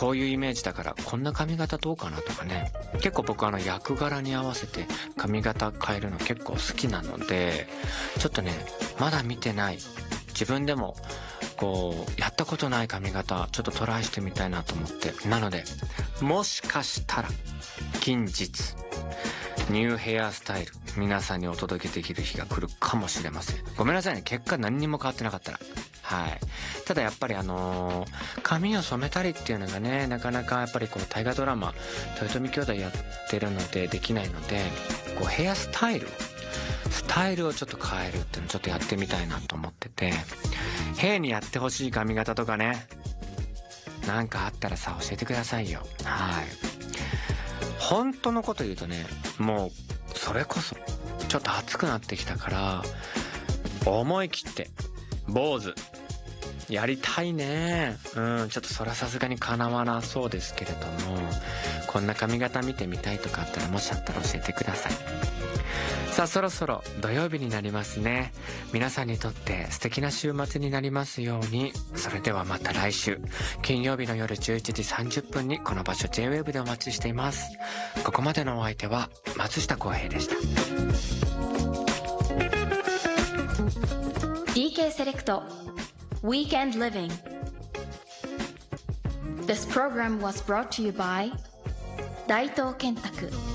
こういうイメージだからこんな髪型どうかなとかね、結構僕役柄に合わせて髪型変えるの結構好きなので、ちょっとねまだ見てない、自分でもこうやったことない髪型ちょっとトライしてみたいなと思って、なのでもしかしたら近日ニューヘアスタイル皆さんにお届けできる日が来るかもしれません。ごめんなさいね、結果何にも変わってなかったら。はい。ただやっぱり髪を染めたりっていうのがね、なかなかやっぱりこう大河ドラマ豊臣兄弟やってるのでできないので、こうヘアスタイルをちょっと変えるっていうのをちょっとやってみたいなと思ってて、ヘイにやってほしい髪型とかね、なんかあったらさ教えてくださいよ。はい。本当のこと言うとね、もうそれこそちょっと暑くなってきたから思い切って坊主やりたいね。ちょっとそれはさすがに叶わなそうですけれども、こんな髪型見てみたいとかあったら、もしあったら教えてください。さあそろそろ土曜日になりますね。皆さんにとって素敵な週末になりますように。それではまた来週金曜日の夜11時30分にこの場所 J-WAVE でお待ちしています。ここまでのお相手は松下洸平でした。 DK セレクト Weekend Living. This program was brought to you by 大東建託